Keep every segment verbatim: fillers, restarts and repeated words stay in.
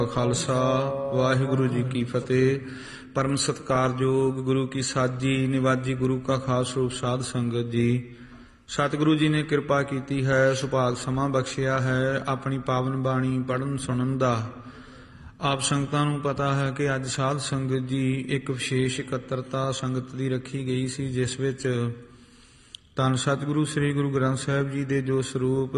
ਖਾਲਸਾ ਵਾਹਿਗੁਰੂ ਜੀ ਕੀ ਫਤਿਹ। परम सत्कारयोग गुरु की साजी निवाजी गुरु का खास रूप साध संगत जी, सतगुरु जी ने कृपा की है, सुभाग समा बख्शिया है अपनी पावन बाणी पढ़न सुनन दा। आप संगतां नूं पता है कि अज साध संगत जी एक विशेष इकत्तरता संगत दी रखी गई सी, जिस विच धन सतगुरु श्री गुरु ग्रंथ साहिब जी दे जो स्वरूप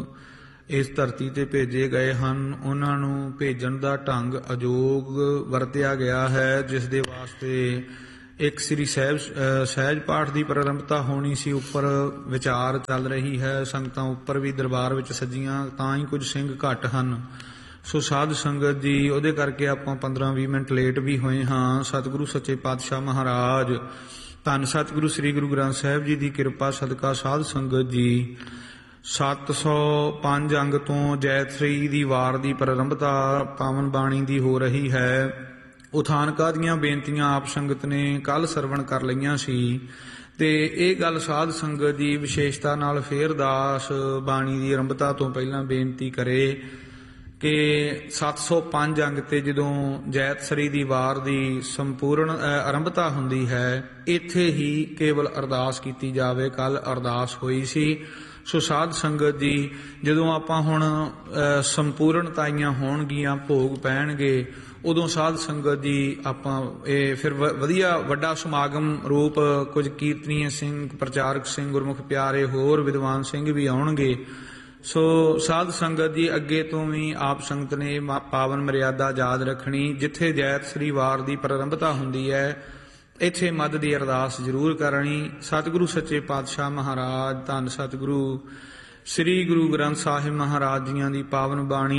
इस धरती ते भेजे गए हैं, उन्होंने भेजण दा ढंग अजोग वरतिया गया है, जिस दे वास्ते एक श्री सहज सहज पाठ की प्रारंभता होनी सी। उपर विचार चल रही है, संगतां उपर भी दरबार विच सजियां, तां ही कुछ सिंह घट हैं। सो साध संगत जी उहदे करके आपां पंद्रह बीस मिनट लेट भी होए हाँ। सतगुरु सच्चे पातशाह महाराज धन सतगुरु श्री गुरु ग्रंथ साहिब जी की कृपा सदका साध संगत जी सत्त सौ पांच अंग तो जैतश्री दी वार दी प्रारंभता पावन बाणी दी हो रही है। उथानका दीआं बेनतियां आप संगत ने कल सरवण कर लईआं सी, ते इह गल साध संगत जी विशेषता नाल फेर दास बाणी दी आरंभता तो पहलां बेनती करे कि सत्त सौ पांच अंग ते जदों जैतश्री दी वार दी संपूर्ण आरंभता हुंदी है, इत्थे ही केवल अरदास कीती जावे। कल अरदास होई सी। सो साध संगत जी जदों आपां हुण संपूर्णताइयां होणगियां, भोग पैणगे, उदों साध संगत जी आपां ਇਹ फिर वधिया वड्डा समागम रूप कुछ कीर्तनीय सिंह, प्रचारक सिंह, गुरमुख प्यारे होर विद्वान सिंह भी आउणगे। सो साध संगत जी अगे तो भी आप संगत ने पावन मर्यादा याद रखनी। जिथे जैत श्री वार की प्रारंभता हुंदी है, इत्थे मद की अरदास जरूर करनी। सतगुरु सच्चे पातशाह महाराज धन सतगुरु श्री गुरु ग्रंथ साहिब महाराज जियां दी पावन बाणी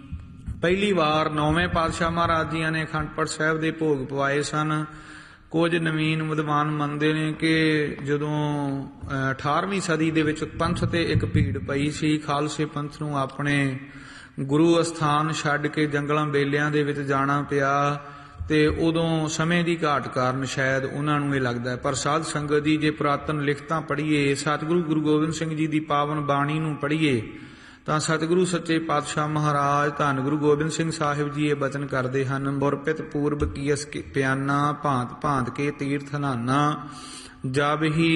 पहली बार नौवें पातशाह महाराज जियां ने अखंड पाठ साहिब दे भोग पवाए सन। कुछ नवीन विद्वान मनते हैं कि जदों अठारहवीं सदी दे विच पंथ ते एक भीड़ पई सी, खालसे पंथ नूं अपने गुरु अस्थान छड्ड के जंगलां बेलियां दे विच जाना पिया, ते उदों समय की घाट कारण शायद उन्होंने ये लगता है। पर साध संगत जी जे पुरातन लिखतां पढ़ीए, सतगुरु गुरु गोबिंद सिंह जी की पावन बाणी नूं पढ़ीए, तां सतगुरु सच्चे पातशाह महाराज धन गुरु गोबिंद सिंह साहिब जी ये बचन करते हैं, मुरपित पूर्व कीअस प्याना भांत भांत के तीर्थ नाना, जब ही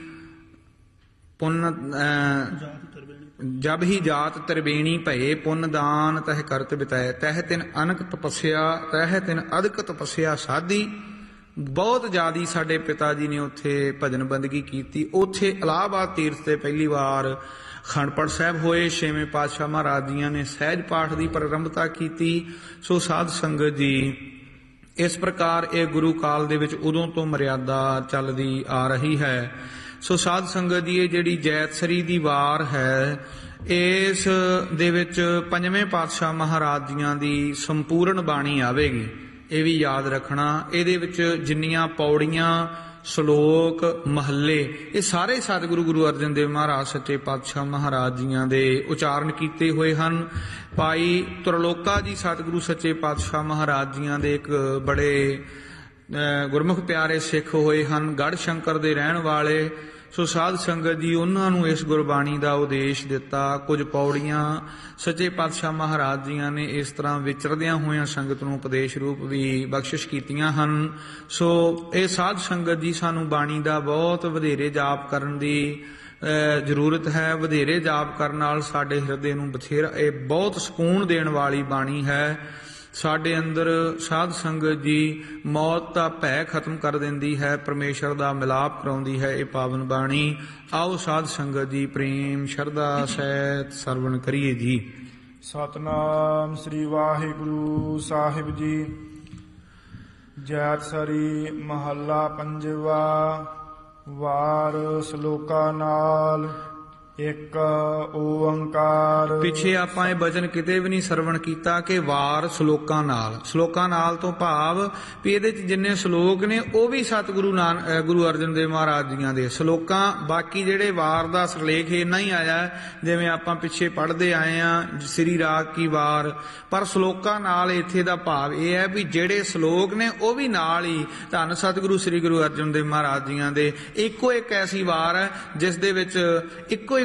पुन्न जब ही जात त्रिवेणी भये पुन दान तह करत बिताए, तह तिन अनक तपस्या तह तिन अधिक तपस्या साधी। बहुत ज्यादा साडे पिता जी ने उत्थे भजन बंदगी की। उत्थे इलाहाबाद तीर्थ से पहली बार अखंड पाठ साहिब होए। छेवें पातशाह महाराज जी ने सहज पाठ की प्रारंभता की। सो साध संगत जी इस प्रकार ये गुरु काल दे विच उदों तो मर्यादा चलदी आ रही है। सो साध संगत जी ये जिहड़ी जैतश्री दी वार है, इस दे विच पंजवें पातशाह महाराज जियां दी संपूर्ण बाणी आवेगी, ये भी याद रखना। इहदे विच जिन्नियां पौड़ियां, श्लोक, महले, ये सारे सतगुरु गुरु अर्जन देव महाराज सच्चे पातशाह महाराज जियां दे उचारण कीते हुए हैं। भाई त्रिलोका जी सतगुरु सच्चे पातशाह महाराज जियां दे एक बड़े गुरमुख प्यारे सिख होए हैं, गढ़ शंकर दे रहण वाले। सो साध संगत जी उन्होंने इस गुरबाणी का उदेश दिता। कुछ पौड़ियां सच्चे पातशाह महाराज जियां ने इस तरह विचरदियां होइयां संगत नूं उपदेश रूप भी बख्शिश कीतियां हन। सो ये साध संगत जी सानू बाणी का बहुत वधेरे जाप करन दी जरूरत है। वधेरे जाप करन नाल साडे हिरदे नूं बथेरा ये बहुत सकून देण वाली बाणी है। साडे अंदर साध संगत जी मौत का भै खत्म कर देंदी है, परमेश्वर का मिलाप कराउंदी है ये पावन बाणी। आओ साध संगत जी प्रेम शरदा सहित सरवण करिए जी। सतनाम श्री वाहिगुरु साहिब जी। जैतश्री महला पंजवा। वार श्लोका नाल एक ओंकार। पिछे आपां ये बचन किते भी नहीं सरवण कीता कि वार श्लोकां नाल। श्लोकां नाल तो भाव भी इहदे च जिन्ने श्लोक ने वो भी सतगुरु नान गुरु अर्जन देव महाराज जियां दे श्लोकां। बाकी जिहड़े वार दा सरलेख इन्ना ही आया जिवें आपां पिछे पढ़दे आए आ श्री राग की वार, पर श्लोकां नाल इत्थे दा भाव यह है भी जिहड़े श्लोक ने वो भी नाल ही धन सतगुरु श्री गुरु अर्जन देव महाराज जियां दे इक्को एक ऐसी वार है जिस दे विच इक्को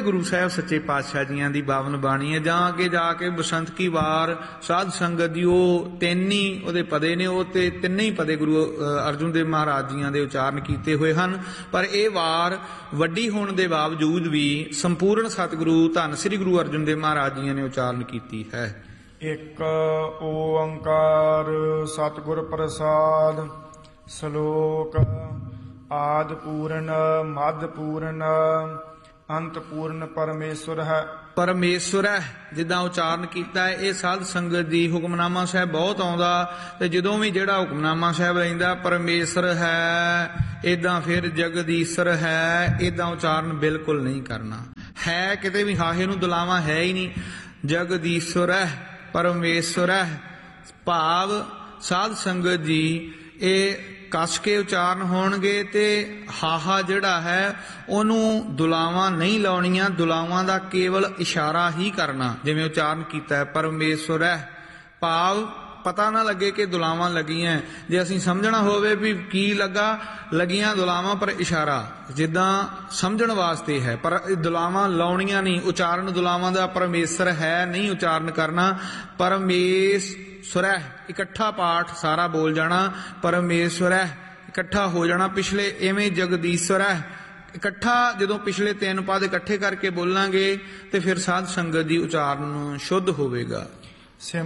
ਗੁਰੂ ਸਾਹਿਬ ਸੱਚੇ ਪਾਤਸ਼ਾਹ ਜੀਆਂ ਦੀ ਬਾਵਨ ਬਾਣੀ ਹੈ। ਜਾਂ ਅੱਗੇ ਜਾ ਕੇ ਬਸੰਤ ਕੀ ਵਾਰ ਸਾਧ ਸੰਗਤ ਦੀ ਉਹ ਤਿੰਨ ਹੀ ਉਹਦੇ ਪਦੇ ਨੇ, ਉਹ ਤੇ ਤਿੰਨੇ ਹੀ ਪਦੇ ਗੁਰੂ ਅਰਜਨ ਦੇਵ ਮਹਾਰਾਜ ਜੀਆਂ ਦੇ ਉਚਾਰਨ ਕੀਤੇ ਹੋਏ ਹਨ। ਪਰ ਇਹ ਵਾਰ ਵੱਡੀ ਹੋਣ ਦੇ ਬਾਵਜੂਦ ਵੀ ਸੰਪੂਰਨ ਸਤਿਗੁਰੂ ਧੰਨ ਸ੍ਰੀ ਗੁਰੂ ਅਰਜਨ ਦੇਵ ਮਹਾਰਾਜ ਜੀਆਂ ਨੇ ਉਚਾਰਨ ਕੀਤੀ ਹੈ। ਇੱਕ ਓੰਕਾਰ ਸਤਿਗੁਰ ਪ੍ਰਸਾਦ। ਸ਼ਲੋਕ ਆਦਿ ਪੂਰਨ ਮੱਧ ਪੂਰਨ ਅੰਤ ਪੂਰਨ ਪਰਮੇਸ਼ਵਰ ਹੈ। ਪਰਮੇਸ਼ਵਰ ਹੈ ਜਿੱਦਾਂ ਉਚਾਰਨ ਕੀਤਾ ਹੈ, ਇਹ ਸਾਧ ਸੰਗਤ ਦੀ ਹੁਕਮਨਾਮਾ ਸਾਹਿਬ ਬਹੁਤ ਆਉਂਦਾ, ਤੇ ਜਦੋਂ ਵੀ ਜਿਹੜਾ ਹੁਕਮਨਾਮਾ ਸਾਹਿਬ ਲੈਂਦਾ ਪਰਮੇਸ਼ਰ ਹੈ, ਏਦਾਂ ਫਿਰ ਜਗਦੀਸ਼ਰ ਹੈ, ਏਦਾਂ ਉਚਾਰਨ ਬਿਲਕੁਲ ਨਹੀਂ ਕਰਨਾ ਹੈ। ਕਿਤੇ ਵੀ ਹਾਹੇ ਨੂੰ ਦੁਲਾਵਾ ਹੈ ਹੀ ਨਹੀਂ। ਜਗਦੀਸ਼ਰ ਹੈ, ਪਰਮੇਸ਼ਰ ਹੈ, ਭਾਵ ਸਾਧ ਸੰਗਤ ਜੀ ਇਹ ਕੱਸ ਕੇ ਉਚਾਰਨ ਹੋਣਗੇ ਤੇ ਹਾਹਾ ਜਿਹੜਾ ਹੈ ਉਹਨੂੰ ਦੁਲਾਵਾਂ ਨਹੀਂ ਲਾਉਣੀਆਂ, ਦੁਲਾਵਾਂ ਦਾ ਕੇਵਲ ਇਸ਼ਾਰਾ ਹੀ ਕਰਨਾ। ਜਿਵੇਂ ਉਚਾਰਨ ਕੀਤਾ ਹੈ ਪਰਮੇਸ਼ਵਰ ਹੈ, ਭਾਵ ਪਤਾ ਨਾ ਲੱਗੇ ਕਿ ਦੁਲਾਵਾਂ ਲੱਗੀਆਂ। ਜੇ ਅਸੀਂ ਸਮਝਣਾ ਹੋਵੇ ਵੀ ਕੀ ਲੱਗਾ, ਲੱਗੀਆਂ ਦੁਲਾਵਾਂ ਪਰ ਇਸ਼ਾਰਾ, ਜਿੱਦਾਂ ਸਮਝਣ ਵਾਸਤੇ ਹੈ, ਪਰ ਦੁਲਾਵਾਂ ਲਾਉਣੀਆਂ ਨਹੀਂ। ਉਚਾਰਨ ਦੁਲਾਵਾਂ ਦਾ ਪਰਮੇਸ਼ਰ ਹੈ ਨਹੀਂ ਉਚਾਰਨ ਕਰਨਾ। ਪਰਮੇਸ਼ਵਰ ਇਕੱਠਾ ਪਾਠ ਸਾਰਾ ਬੋਲ ਜਾਣਾ, ਪਰਮੇਸ਼ਵਰ ਇਕੱਠਾ ਹੋ ਜਾਣਾ ਪਿਛਲੇ। ਐਵੇਂ ਜਗਦੀਸ਼ਵਰ ਇਕੱਠਾ, ਜਦੋਂ ਪਿਛਲੇ ਤਿੰਨ ਪਦ ਇਕੱਠੇ ਕਰਕੇ ਬੋਲਾਂਗੇ ਤੇ ਫਿਰ ਸਾਧ ਸੰਗਤ ਦੀ ਉਚਾਰਨ ਸ਼ੁੱਧ ਹੋਵੇਗਾ।